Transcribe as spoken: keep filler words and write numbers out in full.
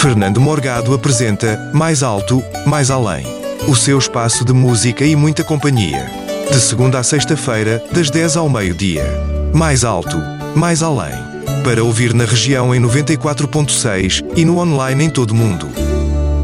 Fernando Morgado apresenta Mais Alto, Mais Além. O seu espaço de música e muita companhia. De segunda a sexta-feira, das dez ao meio-dia. Mais Alto, Mais Além. Para ouvir na região em noventa e quatro ponto seis e no online em todo o mundo.